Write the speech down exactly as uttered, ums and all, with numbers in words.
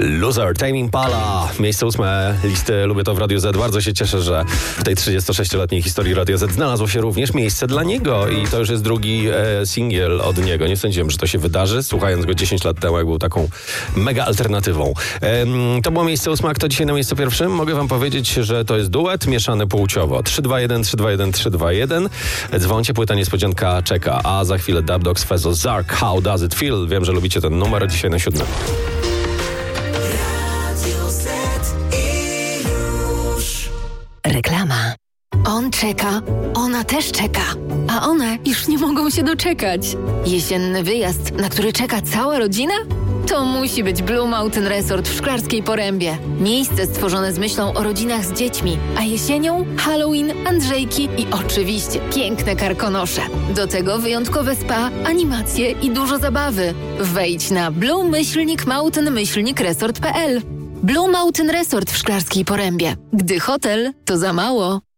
Loser, Tame Impala, miejsce ósme listy Lubię to w Radiu Z. Bardzo się cieszę, że w tej trzydziestosześcioletniej historii Radia Z znalazło się również miejsce dla niego i to już jest drugi e, singiel od niego. Nie sądziłem, że to się wydarzy, słuchając go dziesięć lat temu, jak był taką mega alternatywą. E, to było miejsce ósme, a kto dzisiaj na miejscu pierwszym? Mogę wam powiedzieć, że to jest duet mieszany płciowo. trzy dwa jeden, trzy dwa jeden, trzy dwa jeden. Dzwoncie, płyta niespodzianka czeka, a za chwilę Dub Dogs, Fezo, Zark, How Does It Feel? Wiem, że lubicie ten numer, dzisiaj na siódmym. Reklama. On czeka, ona też czeka, a one już nie mogą się doczekać. Jesienny wyjazd, na który czeka cała rodzina? To musi być Blue Mountain Resort w Szklarskiej Porębie. Miejsce stworzone z myślą o rodzinach z dziećmi, a jesienią Halloween, Andrzejki i oczywiście piękne karkonosze. Do tego wyjątkowe spa, animacje i dużo zabawy. Wejdź na blue mountain resort kropka p l. Blue Mountain Resort w Szklarskiej Porębie. Gdy hotel, to za mało.